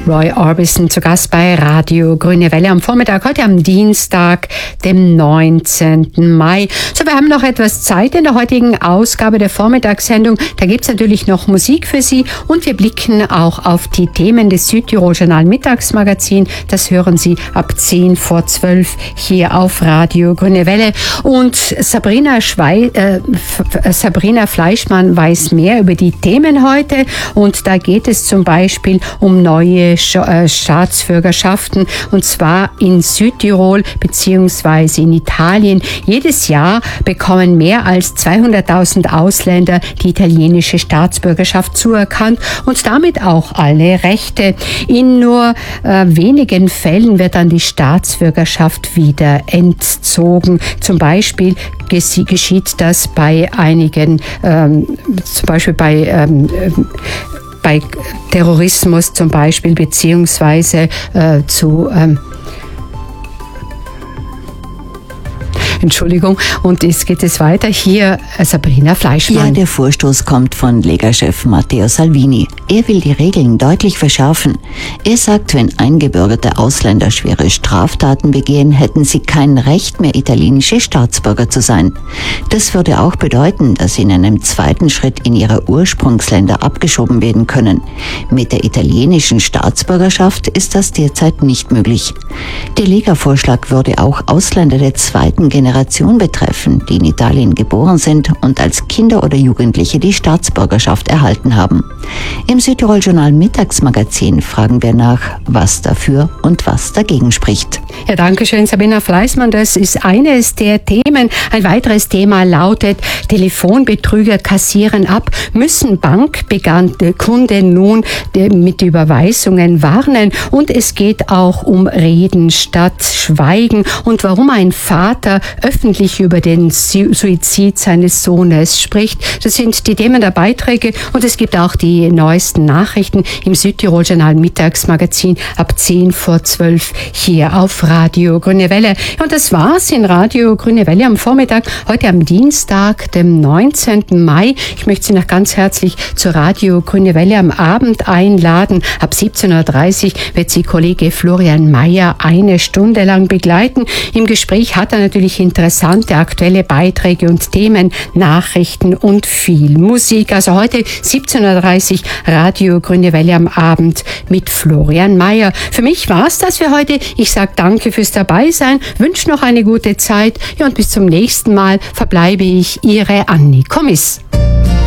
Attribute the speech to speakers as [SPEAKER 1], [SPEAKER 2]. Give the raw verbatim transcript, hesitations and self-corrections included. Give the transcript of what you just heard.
[SPEAKER 1] Roy Orbison zu Gast bei Radio Grüne Welle am Vormittag, heute am Dienstag, dem neunzehnten Mai. So, wir haben noch etwas Zeit in der heutigen Ausgabe der Vormittagssendung. Da gibt es natürlich noch Musik für Sie und wir blicken auch auf die Themen des Südtirol Journal Mittagsmagazin. Das hören Sie ab zehn vor zwölf hier auf Radio Grüne Welle. Und Sabrina, Schwei- äh, Sabrina Fleischmann weiß mehr über die Themen heute und da geht es zum Beispiel um neue Staatsbürgerschaften und zwar in Südtirol bzw. in Italien. Jedes Jahr bekommen mehr als zweihunderttausend Ausländer die italienische Staatsbürgerschaft zuerkannt und damit auch alle Rechte. In nur äh, wenigen Fällen wird dann die Staatsbürgerschaft wieder entzogen. Zum Beispiel geschieht das bei einigen, ähm, zum Beispiel bei ähm, bei Terrorismus zum Beispiel, beziehungsweise äh, zu ähm, Entschuldigung, und jetzt geht es weiter. Hier Sabrina Fleischmann.
[SPEAKER 2] Ja, der Vorstoß kommt von Lega-Chef Matteo Salvini. Er will die Regeln deutlich verschärfen. Er sagt, wenn eingebürgerte Ausländer schwere Straftaten begehen, hätten sie kein Recht mehr, italienische Staatsbürger zu sein. Das würde auch bedeuten, dass sie in einem zweiten Schritt in ihre Ursprungsländer abgeschoben werden können. Mit der italienischen Staatsbürgerschaft ist das derzeit nicht möglich. Der Lega-Vorschlag würde auch Ausländer der zweiten Generation betreffen, die in Italien geboren sind und als Kinder oder Jugendliche die Staatsbürgerschaft erhalten haben. Im Südtirol Journal Mittagsmagazin fragen wir nach, was dafür und was dagegen spricht.
[SPEAKER 1] Ja, danke schön, Sabrina Fleißmann. Das ist eines der Themen. Ein weiteres Thema lautet, Telefonbetrüger kassieren ab. Müssen bankbekannte Kunden nun mit Überweisungen warnen? Und es geht auch um Reden statt Schweigen und warum ein Vater öffentlich über den Suizid seines Sohnes spricht. Das sind die Themen der Beiträge und es gibt auch die neuesten Nachrichten im Südtirol Journal Mittagsmagazin ab zehn vor zwölf hier auf Radio Grüne Welle. Und das war's in Radio Grüne Welle am Vormittag, heute am Dienstag, dem neunzehnten Mai. Ich möchte Sie noch ganz herzlich zur Radio Grüne Welle am Abend einladen. Ab siebzehn Uhr dreißig wird Sie Kollege Florian Mayer eine Stunde lang begleiten. Im Gespräch hat er natürlich interessante aktuelle Beiträge und Themen, Nachrichten und viel Musik. Also heute siebzehn Uhr dreißig Radio Grüne Welle am Abend mit Florian Mayer. Für mich war's das für heute. Ich sage danke fürs Dabeisein, wünsche noch eine gute Zeit ja, und bis zum nächsten Mal verbleibe ich Ihre Anni Kommiss.